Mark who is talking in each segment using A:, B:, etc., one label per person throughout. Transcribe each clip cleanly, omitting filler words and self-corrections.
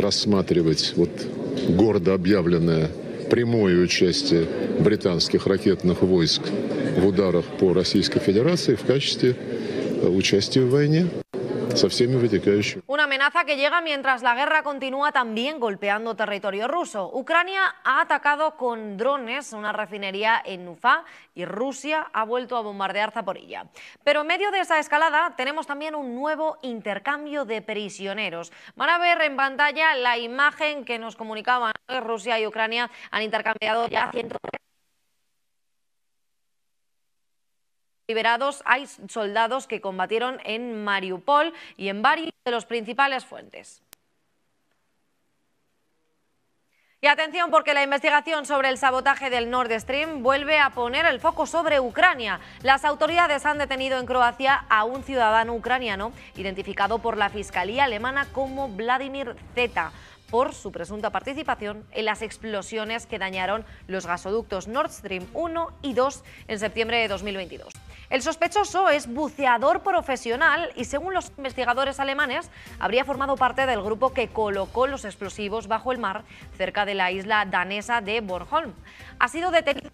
A: рассматривать вот гордо объявленное прямое участие британских ракетных войск в ударах по Российской Федерации в качестве участия в войне со всеми вытекающими.
B: Una amenaza que llega mientras la guerra continúa también golpeando territorio ruso. Ucrania ha atacado con drones una refinería en Ufa y Rusia ha vuelto a bombardear Zaporilla. Pero en medio de esa escalada tenemos también un nuevo intercambio de prisioneros. Van a ver en pantalla la imagen que nos comunicaban. Rusia y Ucrania han intercambiado ya 103 liberados. Hay soldados que combatieron en Mariupol y en varios de los principales frentes. Y atención, porque la investigación sobre el sabotaje del Nord Stream vuelve a poner el foco sobre Ucrania. Las autoridades han detenido en Croacia a un ciudadano ucraniano identificado por la Fiscalía alemana como Vladimir Z, por su presunta participación en las explosiones que dañaron los gasoductos Nord Stream 1 y 2 en septiembre de 2022. El sospechoso es buceador profesional y, según los investigadores alemanes, habría formado parte del grupo que colocó los explosivos bajo el mar cerca de la isla danesa de Bornholm. Ha sido detenido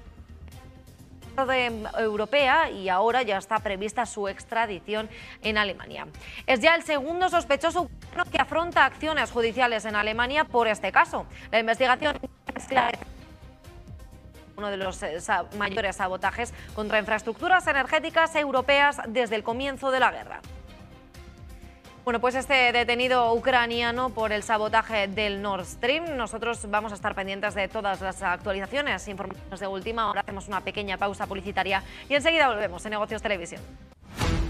B: europea y ahora ya está prevista su extradición en Alemania. Es ya el segundo sospechoso que afronta acciones judiciales en Alemania por este caso. La investigación es uno de los mayores sabotajes contra infraestructuras energéticas europeas desde el comienzo de la guerra. Bueno, pues este detenido ucraniano por el sabotaje del Nord Stream. Nosotros vamos a estar pendientes de todas las actualizaciones, informaciones de última hora. Hacemos una pequeña pausa publicitaria y enseguida volvemos en Negocios Televisión.